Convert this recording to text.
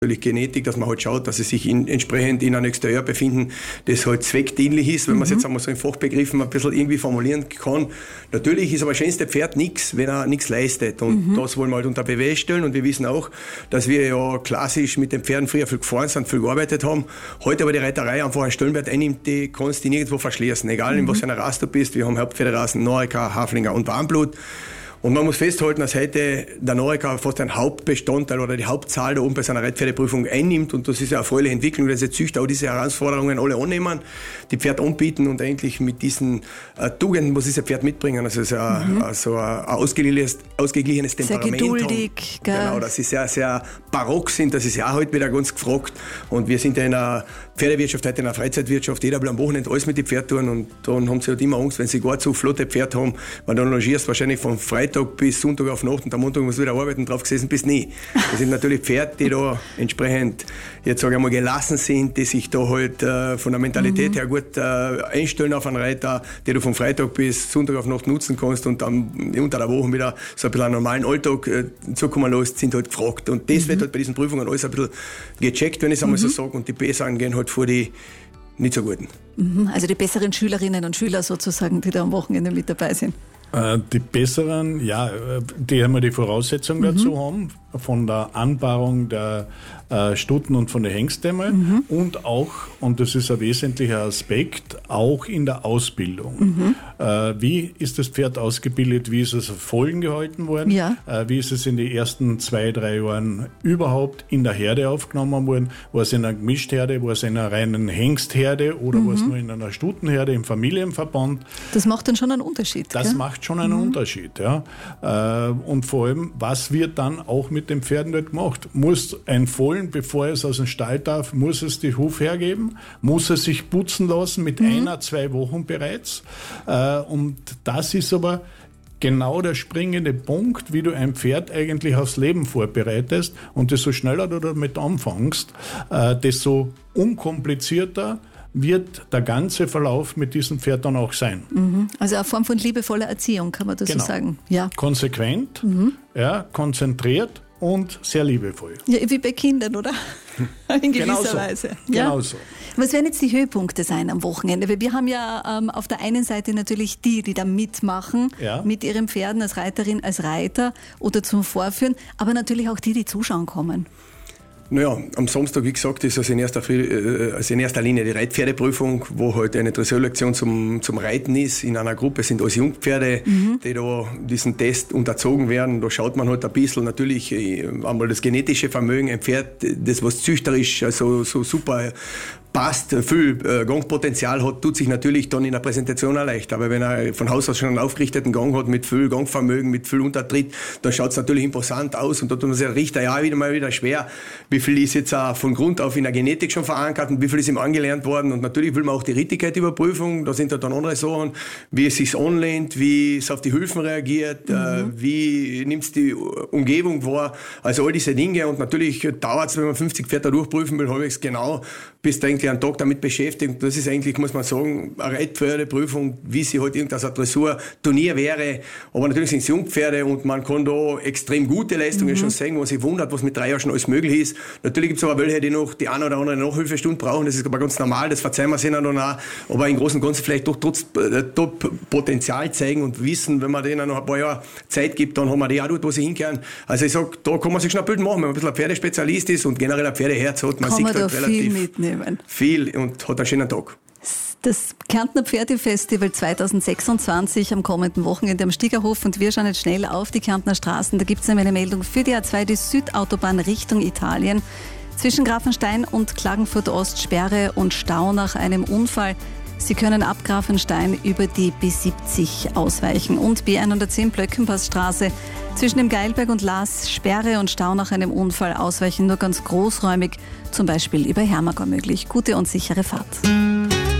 natürlich Genetik, dass man halt schaut, dass sie sich entsprechend in einem Exterieur befinden, das halt zweckdienlich ist, wenn man es jetzt einmal so in Fachbegriffen ein bisschen irgendwie formulieren kann. Natürlich ist aber das schönste Pferd nichts, wenn er nichts leistet. Und das wollen wir halt unter Beweis stellen. Und wir wissen auch, dass wir ja klassisch mit den Pferden früher viel gefahren sind, viel gearbeitet haben. Heute aber die Reiterei einfach einen Stellenwert einnimmt, die kannst du nirgendwo verschließen. Egal in was für einer Rasse du bist. Wir haben Hauptpferderassen, Noriker, Haflinger und Warmblut. Und man muss festhalten, dass heute der Noriker fast ein Hauptbestandteil oder die Hauptzahl da oben bei seiner Reitpferdeprüfung einnimmt. Und das ist eine erfreuliche Entwicklung, dass die Züchter auch diese Herausforderungen alle annehmen, die Pferd anbieten und eigentlich mit diesen Tugenden, was diese Pferd mitbringen, also so ein ausgeglichenes Temperament sehr geduldig, haben. Genau, dass sie sehr, sehr barock sind, das ist ja auch heute wieder ganz gefragt. Und wir sind ja in einer Pferdewirtschaft, heute in einer Freizeitwirtschaft, jeder will am Wochenende alles mit den Pferden tun und dann haben sie halt immer Angst, wenn sie gar zu flotte Pferde haben, weil dann logierst wahrscheinlich von Freitag bis Sonntag auf Nacht und am Montag musst du wieder arbeiten, drauf gesessen bist nie. Das sind natürlich Pferde, die da entsprechend, jetzt sage ich mal, gelassen sind, die sich da halt von der Mentalität her gut einstellen auf einen Reiter, die du von Freitag bis Sonntag auf Nacht nutzen kannst und dann unter der Woche wieder so ein bisschen einen normalen Alltag zukommen lässt, sind halt gefragt. Und das wird halt bei diesen Prüfungen alles ein bisschen gecheckt, wenn ich es einmal so sage, und die Besseren gehen halt vor die nicht so guten. Also die besseren Schülerinnen und Schüler sozusagen, die da am Wochenende mit dabei sind. Die besseren, ja, die haben wir die Voraussetzung dazu haben, von der Anpaarung der Stuten und von den Hengstdämmen und auch, und das ist ein wesentlicher Aspekt, auch in der Ausbildung. Wie ist das Pferd ausgebildet, wie ist es auf Folgen gehalten worden, wie ist es in den ersten 2-3 Jahren überhaupt in der Herde aufgenommen worden, war es in einer Gemischtherde, war es in einer reinen Hengstherde oder war es nur in einer Stutenherde im Familienverband. Das macht dann schon einen Unterschied. Das macht schon einen Unterschied, ja. Und vor allem, was wird dann auch mit den Pferden dort gemacht? Muss ein Fohlen, bevor es aus dem Stall darf, muss es die Huf hergeben? Muss es sich putzen lassen mit 1-2 Wochen bereits? Und das ist aber genau der springende Punkt, wie du ein Pferd eigentlich aufs Leben vorbereitest. Und desto schneller du damit anfängst, desto unkomplizierter wird der ganze Verlauf mit diesem Pferd dann auch sein. Also eine Form von liebevoller Erziehung, kann man das so sagen. Ja. Konsequent, ja, konzentriert und sehr liebevoll. Ja, wie bei Kindern, oder? In gewisser Weise. Ja. Genau so. Was werden jetzt die Höhepunkte sein am Wochenende? Weil wir haben ja auf der einen Seite natürlich die da mitmachen, mit ihren Pferden als Reiterin, als Reiter oder zum Vorführen, aber natürlich auch die zuschauen kommen. Naja, am Samstag, wie gesagt, ist also in erster Linie die Reitpferdeprüfung, wo halt eine Dressurlektion zum Reiten ist. In einer Gruppe sind alles Jungpferde, die da diesen Test unterzogen werden. Da schaut man halt ein bisschen natürlich einmal das genetische Vermögen, ein Pferd, das was züchterisch also so super passt, viel Gangpotenzial hat, tut sich natürlich dann in der Präsentation auch leicht. Aber wenn er von Haus aus schon einen aufgerichteten Gang hat, mit viel Gangvermögen, mit viel Untertritt, dann schaut es natürlich imposant aus. Und da tut man sich der Richter ja wieder schwer, wie viel ist jetzt auch von Grund auf in der Genetik schon verankert und wie viel ist ihm angelernt worden. Und natürlich will man auch die Rittigkeit überprüfen. Da sind dann andere Sachen, wie es sich anlehnt, wie es auf die Hilfen reagiert, wie nimmt es die Umgebung wahr. Also all diese Dinge. Und natürlich dauert es, wenn man 50 Pferde durchprüfen will, halbwegs genau, bis da einen Tag damit beschäftigt. Das ist eigentlich, muss man sagen, eine Reitpferdeprüfung, wie sie halt irgendein Dressurturnier wäre. Aber natürlich sind es Jungpferde und man kann da extrem gute Leistungen schon sehen, wo sich wundert, was mit 3 Jahren schon alles möglich ist. Natürlich gibt es aber welche, die noch die eine oder andere Nachhilfestunde brauchen. Das ist aber ganz normal, das verzeihen wir ihnen dann auch. Aber im Großen und Ganzen vielleicht doch trotz Potenzial zeigen und wissen, wenn man denen noch ein paar Jahre Zeit gibt, dann haben wir die auch dort, wo sie hinkehren. Also ich sag, da kann man sich schon ein Bild machen, wenn man ein bisschen ein Pferdespezialist ist und generell ein Pferdeherz hat. Man kann sieht man da halt relativ viel mitnehmen. Viel und hat einen schönen Tag. Das Kärntner Pferdefestival 2026 am kommenden Wochenende am Stiegerhof, und wir schauen jetzt schnell auf die Kärntner Straßen. Da gibt es eine Meldung für die A2, die Südautobahn Richtung Italien. Zwischen Grafenstein und Klagenfurt Ost Sperre und Stau nach einem Unfall. Sie können ab Grafenstein über die B70 ausweichen. Und B110 Blöckenpassstraße zwischen dem Geilberg und Laas Sperre und Stau nach einem Unfall ausweichen nur ganz großräumig, zum Beispiel über Hermagor möglich. Gute und sichere Fahrt.